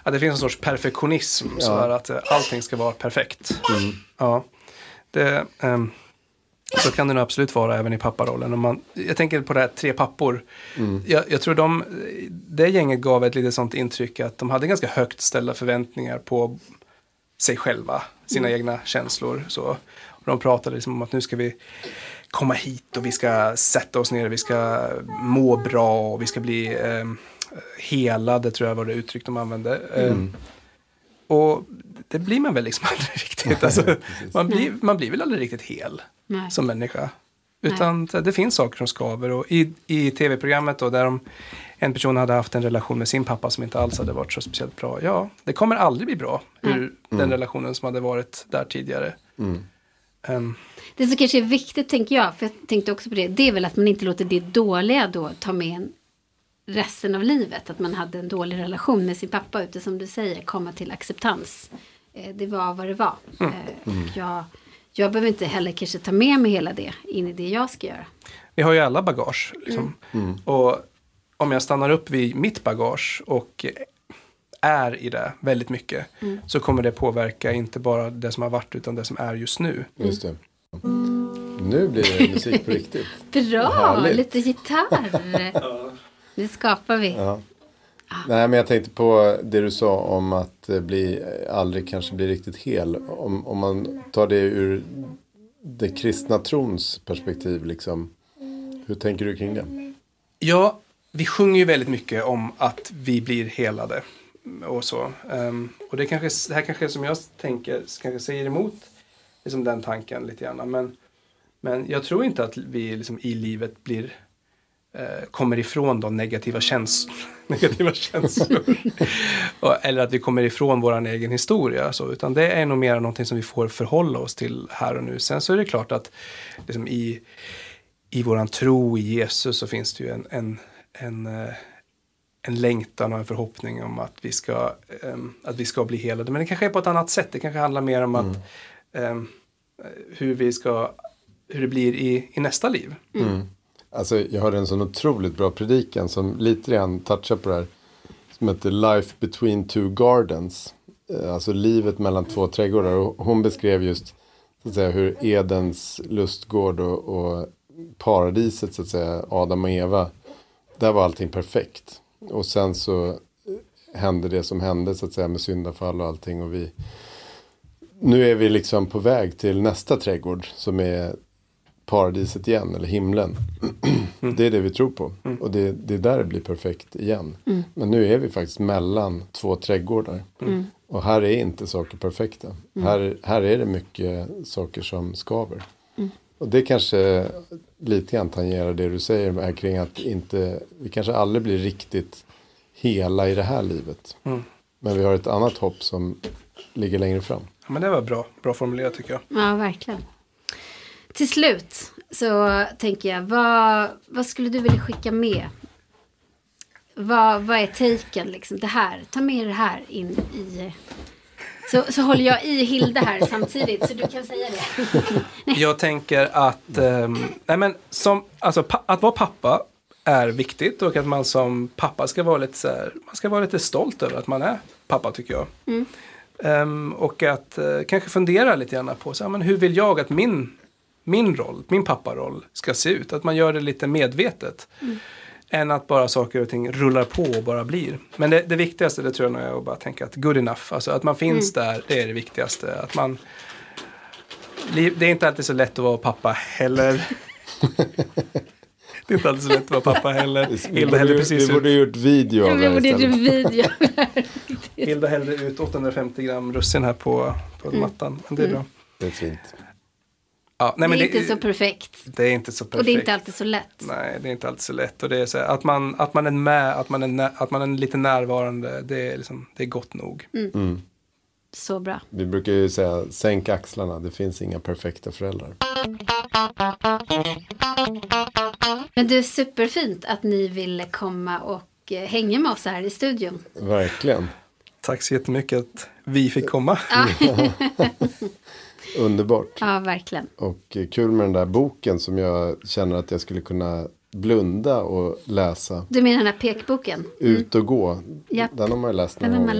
det finns en sorts perfektionism. Så här att allting ska vara perfekt. Ja, så kan det nog absolut vara även i papparollen. Jag tänker på det här 3 pappor. Jag tror det gänget gav ett lite sånt intryck att de hade ganska högt ställda förväntningar på sig själva, sina egna känslor. Så. Och de pratade liksom om att nu ska vi komma hit och vi ska sätta oss ner, vi ska må bra och vi ska bli helade, tror jag var det uttryck de använde. Och det blir man väl liksom aldrig riktigt. Alltså, man blir väl aldrig riktigt hel som människa. Utan det finns saker som skaver. Och i tv-programmet då, där en person hade haft en relation med sin pappa som inte alls hade varit så speciellt bra. Ja, det kommer aldrig bli bra ur den relationen som hade varit där tidigare. Det som kanske är viktigt, tänker jag, för jag tänkte också på det är väl att man inte låter det dåliga då ta med en resten av livet. Att man hade en dålig relation med sin pappa, utan som du säger, komma till acceptans. Det var vad det var. Jag behöver inte heller kanske ta med mig hela det in i det jag ska göra. Vi har ju alla bagage. Liksom. Och om jag stannar upp vid mitt bagage och är i det väldigt mycket, så kommer det påverka inte bara det som har varit utan det som är just nu. Just det. Nu blir det musik på riktigt. Bra, lite gitarr. Nu skapar vi. Nej, men jag tänkte på det du sa om att aldrig kanske bli riktigt hel. Om man tar det ur det kristna trons perspektiv, liksom. Hur tänker du kring det? Ja, vi sjunger ju väldigt mycket om att vi blir helade och så. Och det här kanske som jag tänker kanske säger emot liksom den tanken lite grann. Men jag tror inte att vi liksom i livet kommer ifrån de negativa känslor. Eller att vi kommer ifrån vår egen historia. Så, utan det är nog mer någonting som vi får förhålla oss till här och nu. Sen så är det klart att liksom i våran tro i Jesus så finns det ju en längtan och en förhoppning om att vi ska bli helade. Men det kanske är på ett annat sätt. Det kanske handlar mer om att hur det blir i nästa liv. Alltså, jag hörde en sån otroligt bra predikan som lite grann touchar på det här, som heter Life Between Two Gardens. Alltså livet mellan 2 trädgårdar. Och hon beskrev just, så att säga, hur Edens lustgård och paradiset, så att säga, Adam och Eva, där var allting perfekt. Och sen så hände det som hände, så att säga, med syndafall och allting. Och nu är vi liksom på väg till nästa trädgård som är paradiset igen, eller himlen. Det är det vi tror på. Och det är där det blir perfekt igen. Men nu är vi faktiskt mellan 2 trädgårdar. Och här är inte saker perfekta. Här är det mycket saker som skaver. Och det kanske lite grann tangerar det du säger här kring att vi kanske aldrig blir riktigt hela i det här livet. Men vi har ett annat hopp som ligger längre fram. Ja, men det var bra formulerat, tycker jag. Ja, verkligen. Till slut så tänker jag, vad skulle du vilja skicka med? Vad är taken liksom? Det här, ta med det här in i... Så håller jag i Hilda här samtidigt, så du kan säga det. Jag tänker att att vara pappa är viktigt, och att man som pappa ska vara lite så här, man ska vara lite stolt över att man är pappa, tycker jag. Och att kanske fundera lite grann på så här, men hur vill jag att min roll, min papparoll ska se ut? Att man gör det lite medvetet. Än att bara saker och ting rullar på och bara blir. Men det viktigaste, det tror jag nog är att bara tänka att good enough. Alltså att man finns där, det är det viktigaste. Att man... Det är inte alltid så lätt att vara pappa heller. Det är inte alltid så lätt att vara pappa heller. Hilda hällde precis ut... Vi borde gjort video av det istället. Hilda hällde ut 850 gram russin här på mattan. Men det är bra. Det är fint. Ja, nej, men det är inte så perfekt. Det är inte så perfekt. Och det är inte alltid så lätt. Nej, det är inte alltid så lätt. Och det är så här, att man är med, att man är lite närvarande, det är gott nog. Så bra. Vi brukar ju säga, sänk axlarna, det finns inga perfekta föräldrar. Men det är superfint att ni ville komma och hänga med oss här i studion. Verkligen. Tack så jättemycket att vi fick komma. Underbart. Ja, verkligen. Och kul med den där boken som jag känner att jag skulle kunna blunda och läsa. Du menar den här pekboken? Ut och gå. Japp. Den har man ju läst några gånger.